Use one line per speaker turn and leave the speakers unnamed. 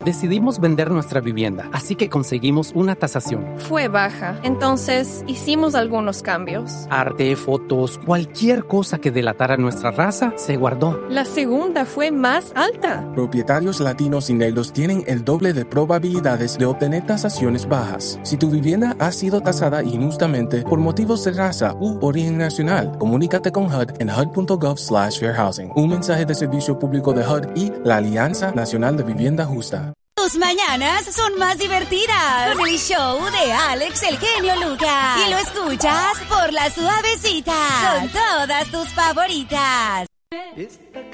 Decidimos vender nuestra vivienda, así que conseguimos una tasación.
Fue baja, entonces hicimos algunos cambios.
Arte, fotos, cualquier cosa que delatara nuestra raza se guardó.
La segunda fue más alta.
Propietarios latinos y negros tienen el doble de probabilidades de obtener tasaciones bajas. Si tu vivienda ha sido tasada injustamente por motivos de raza u origen nacional, comunícate con HUD en hud.gov/fairhousing. Un mensaje de servicio público de HUD y la Alianza Nacional de Vivienda Justa.
Tus mañanas son más divertidas con el show de Alex el Genio Lucas. Y lo escuchas por La Suavecita con todas tus favoritas.